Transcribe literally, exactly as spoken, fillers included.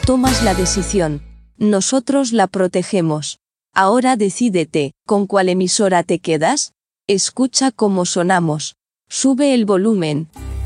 tomas la decisión. Nosotros la protegemos. Ahora decídete, ¿con cuál emisora te quedas? Escucha cómo sonamos. Sube el volumen.